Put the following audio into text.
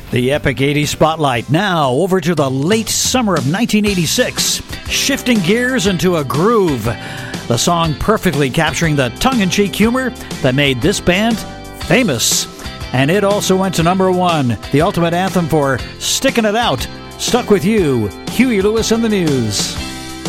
The Epic 80s Spotlight. Now over to the late summer of 1986. Shifting gears into a groove. The song perfectly capturing the tongue-in-cheek humor that made this band famous. And it also went to number one. The ultimate anthem for sticking it out. Stuck with You, Huey Lewis and the News.